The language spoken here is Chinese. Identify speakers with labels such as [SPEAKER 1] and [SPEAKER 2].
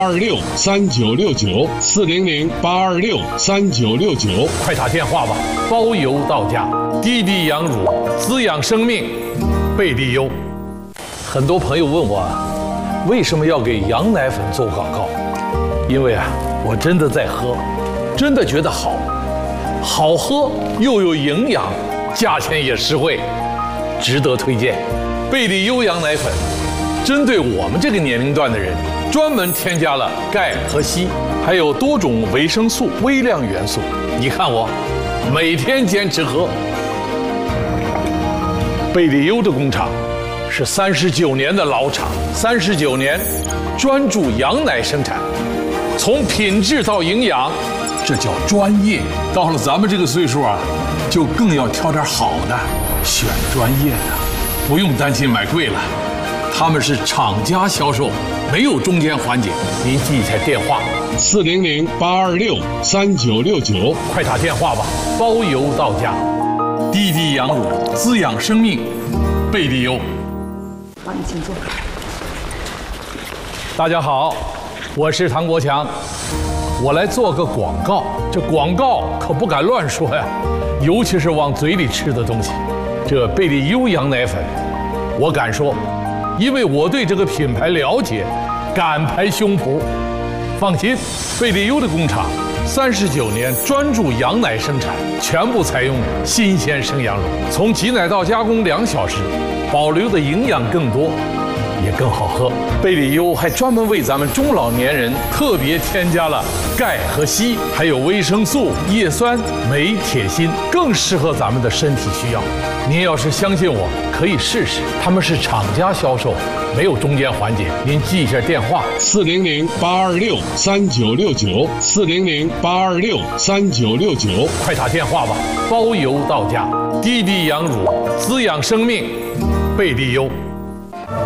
[SPEAKER 1] 8263969，400-8263969，
[SPEAKER 2] 快打电话吧，包邮到家。滴滴羊乳，滋养生命，贝利优。很多朋友问我，为什么要给羊奶粉做广告？因为我真的在喝，真的觉得好喝又有营养，价钱也实惠，值得推荐。贝利优羊奶粉，针对我们这个年龄段的人，专门添加了钙和硒，还有多种维生素、微量元素。你看我，每天坚持喝。贝利优的工厂是39年的老厂，39年专注羊奶生产，从品质到营养，这叫专业。到了咱们这个岁数就更要挑点好的，选专业的，不用担心买贵了。他们是厂家销售，没有中间环节。您记一下电话
[SPEAKER 1] 400-8263969，
[SPEAKER 2] 快打电话吧，包邮到家。滴滴羊乳，滋养生命，贝利优。
[SPEAKER 3] 好，你请坐。
[SPEAKER 2] 大家好，我是唐国强，我来做个广告。这广告可不敢乱说呀，尤其是往嘴里吃的东西。这贝利优羊奶粉，我敢说，因为我对这个品牌了解，敢拍胸脯。放心，贝利优的工厂39年专注羊奶生产，全部采用新鲜生羊乳，从挤奶到加工2小时，保留的营养更多，也更好喝。贝利优还专门为咱们中老年人特别添加了钙和硒，还有维生素、叶酸、镁、铁、锌，更适合咱们的身体需要。您要是相信我，可以试试。他们是厂家销售，没有中间环节。您记一下电话
[SPEAKER 1] 400-8263969，400-8263969，
[SPEAKER 2] 快打电话吧，包邮到家。滴滴羊乳，滋养生命，贝利优。